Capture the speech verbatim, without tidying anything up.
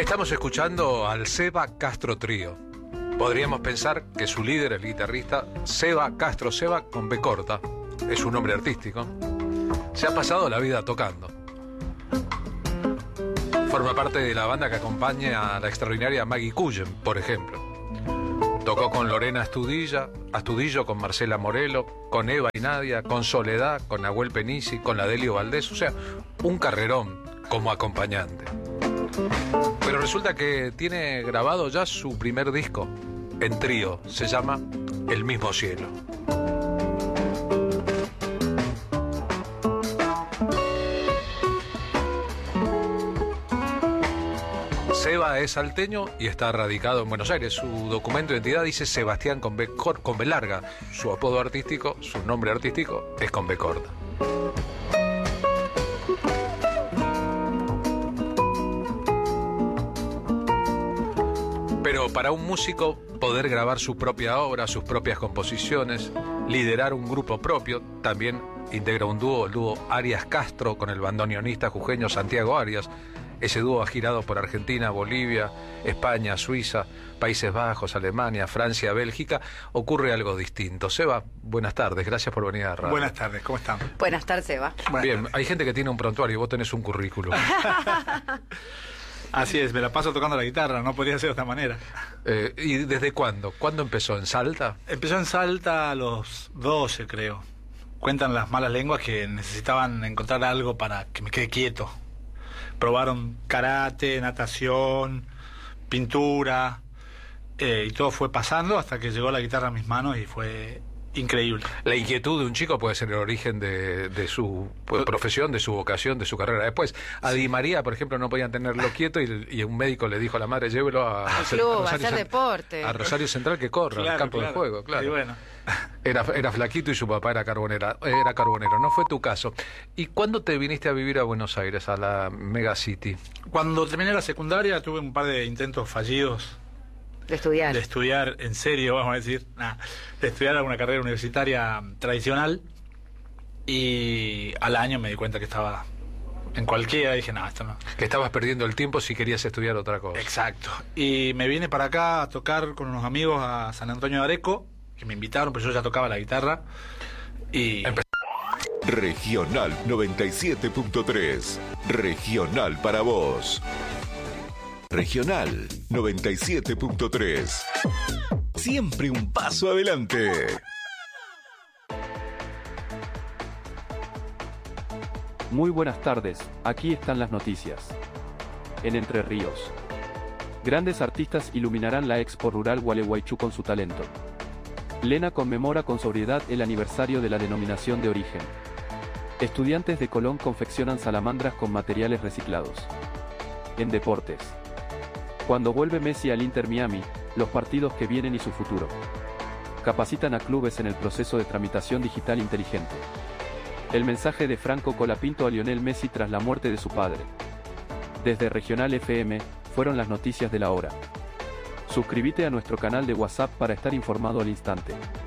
Estamos escuchando al Seba Castro Trío. Podríamos pensar que su líder, el guitarrista Seba Castro, Seba con B corta, es su nombre artístico, se ha pasado la vida tocando. Forma parte de la banda que acompaña a la extraordinaria Maggie Cullen, por ejemplo. Tocó con Lorena Astudilla, Astudillo, con Marcela Morelo, con Eva y Nadia, con Soledad, con Nahuel Penisi, con la Delio Valdés, o sea, un carrerón como acompañante. Pero resulta que tiene grabado ya su primer disco en trío, se llama El Mismo Cielo. Seba es salteño y está radicado en Buenos Aires. Su documento de identidad dice Sebastián con B, con B larga. Su apodo artístico, su nombre artístico es con B corta. Pero para un músico, poder grabar su propia obra, sus propias composiciones, liderar un grupo propio, también integra un dúo, el dúo Arias Castro, con el bandoneonista jujeño Santiago Arias. Ese dúo ha girado por Argentina, Bolivia, España, Suiza, Países Bajos, Alemania, Francia, Bélgica. Ocurre algo distinto. Seba, buenas tardes, gracias por venir a la radio. Buenas tardes, ¿cómo están? Buenas tardes, Seba. Buenas Bien, tardes. Hay gente que tiene un prontuario y vos tenés un currículum. Así es, me la paso tocando la guitarra, no podría ser de otra manera. Eh, ¿Y desde cuándo? ¿Cuándo empezó? ¿En Salta? Empezó en Salta a los doce, creo. Cuentan las malas lenguas que necesitaban encontrar algo para que me quede quieto. Probaron karate, natación, pintura, eh, y todo fue pasando hasta que llegó la guitarra a mis manos y fue increíble. La inquietud de un chico puede ser el origen de, de su pues, profesión, de su vocación, de su carrera. Después, a Di María, por ejemplo, no podían tenerlo quieto y, y un médico le dijo a la madre, llévelo a, Al a club, a Rosario, hacer deporte. a Rosario Central que corra, Claro, al campo claro. de juego, claro. Y bueno. Era, era flaquito y su papá era carbonera, era carbonero. No fue tu caso. ¿Y cuándo te viniste a vivir a Buenos Aires, a la Mega City? Cuando terminé la secundaria tuve un par de intentos fallidos De estudiar. de estudiar en serio, vamos a decir, nah, de estudiar alguna carrera universitaria tradicional, y al año me di cuenta que estaba en cualquiera, dije, no, esto no. Que estabas perdiendo el tiempo si querías estudiar otra cosa. Exacto. Y me vine para acá a tocar con unos amigos a San Antonio de Areco, que me invitaron, pero yo ya tocaba la guitarra. Y Empe- Regional noventa y siete punto tres. Regional para vos. Regional noventa y siete punto tres. Siempre un paso adelante. Muy buenas tardes, aquí están las noticias. En Entre Ríos, grandes artistas iluminarán la Expo Rural Gualeguaychú con su talento. Lena conmemora con sobriedad el aniversario de la denominación de origen. Estudiantes de Colón confeccionan salamandras con materiales reciclados. En deportes, cuando vuelve Messi al Inter Miami, los partidos que vienen y su futuro. Capacitan a clubes en el proceso de tramitación digital inteligente. El mensaje de Franco Colapinto a Lionel Messi tras la muerte de su padre. Desde Regional F M, fueron las noticias de la hora. Suscríbete a nuestro canal de WhatsApp para estar informado al instante.